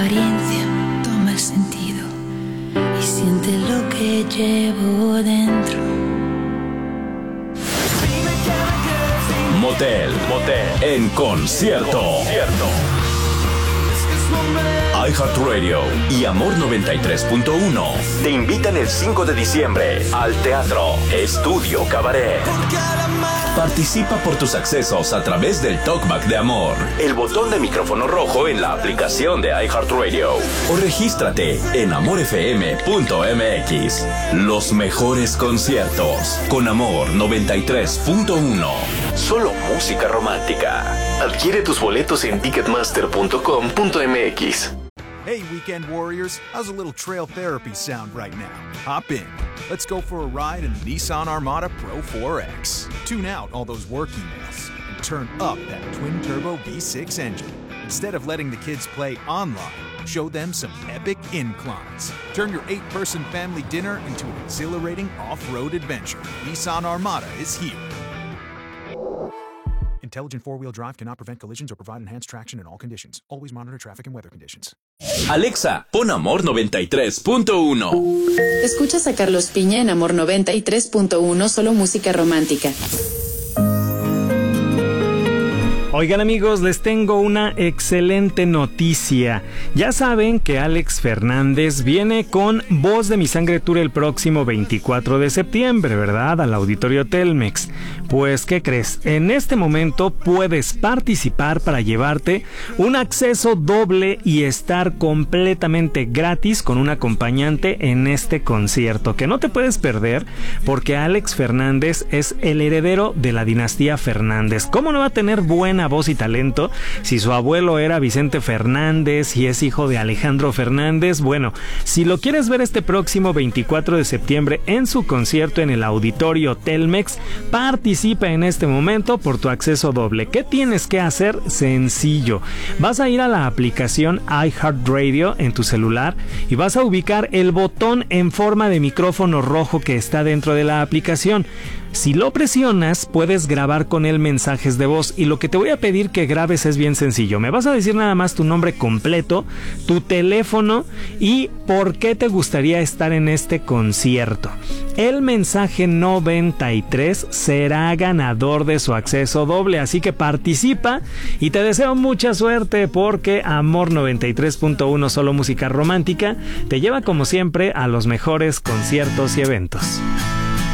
apariencia toma el sentido y siente lo que llevo dentro. Motel en concierto. iHeartRadio y Amor 93.1 te invitan el 5 de diciembre al Teatro Estudio Cabaret. Participa por tus accesos a través del Talkback de Amor, el botón de micrófono rojo en la aplicación de iHeartRadio, o regístrate en amorfm.mx. Los mejores conciertos con Amor 93.1. Solo música romántica. Adquiere tus boletos en ticketmaster.com.mx. Hey, Weekend Warriors, how's a little trail therapy sound right now? Hop in. Let's go for a ride in the Nissan Armada Pro 4X. Tune out all those work emails and turn up that twin-turbo V6 engine. Instead of letting the kids play online, show them some epic inclines. Turn your 8-person family dinner into an exhilarating off-road adventure. Nissan Armada is here. Intelligent four-wheel drive cannot prevent collisions or provide enhanced traction in all conditions. Always monitor traffic and weather conditions. Alexa, pon Amor 93.1. Escuchas a Carlos Piña en Amor 93.1, solo música romántica. Oigan amigos, les tengo una excelente noticia. Ya saben que Alex Fernández viene con Voz de mi Sangre Tour el próximo 24 de septiembre, ¿verdad? Al Auditorio Telmex. Pues, ¿qué crees? En este momento puedes participar para llevarte un acceso doble y estar completamente gratis con un acompañante en este concierto, que no te puedes perder porque Alex Fernández es el heredero de la dinastía Fernández. ¿Cómo no va a tener buena voz y talento si su abuelo era Vicente Fernández y es hijo de Alejandro Fernández? Bueno, si lo quieres ver este próximo 24 de septiembre en su concierto en el Auditorio Telmex, participa en este momento por tu acceso doble. ¿Qué tienes que hacer? Sencillo. Vas a ir a la aplicación iHeartRadio en tu celular y vas a ubicar el botón en forma de micrófono rojo que está dentro de la aplicación. Si lo presionas, puedes grabar con él mensajes de voz, y lo que te voy a pedir que grabes es bien sencillo. Me vas a decir nada más tu nombre completo, tu teléfono y por qué te gustaría estar en este concierto. El mensaje 93 será ganador de su acceso doble, así que participa y te deseo mucha suerte porque Amor 93.1, solo música romántica, te lleva como siempre a los mejores conciertos y eventos.